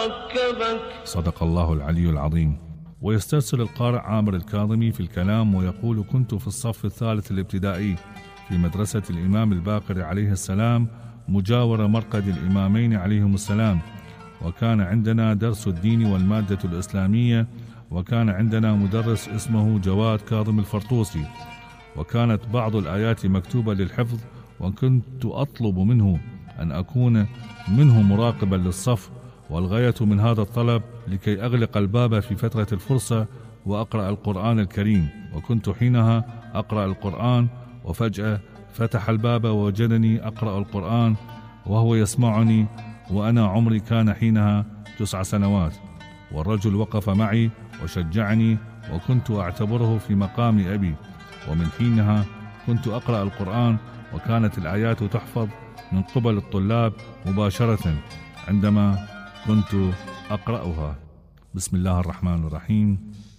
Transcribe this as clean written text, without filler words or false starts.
ركبك. صدق الله العلي العظيم. ويسترسل القارئ عامر الكاظمي في الكلام ويقول: كنت في الصف الثالث الابتدائي في مدرسة الإمام الباقر عليه السلام مجاور مرقد الإمامين عليهم السلام، وكان عندنا درس الدين والمادة الإسلامية، وكان عندنا مدرس اسمه جواد كاظم الفرطوسي، وكانت بعض الآيات مكتوبة للحفظ، وكنت أطلب منه أن أكون منه مراقبا للصف، والغاية من هذا الطلب لكي أغلق الباب في فترة الفرصة وأقرأ القرآن الكريم. وكنت حينها أقرأ القرآن، وفجأة فتح الباب ووجدني أقرأ القرآن وهو يسمعني، وأنا عمري كان حينها 9 سنوات. والرجل وقف معي وشجعني، وكنت أعتبره في مقام أبي. ومن حينها كنت أقرأ القرآن، وكانت الآيات تحفظ من قبل الطلاب مباشرة عندما كنت أقرأها. بسم الله الرحمن الرحيم.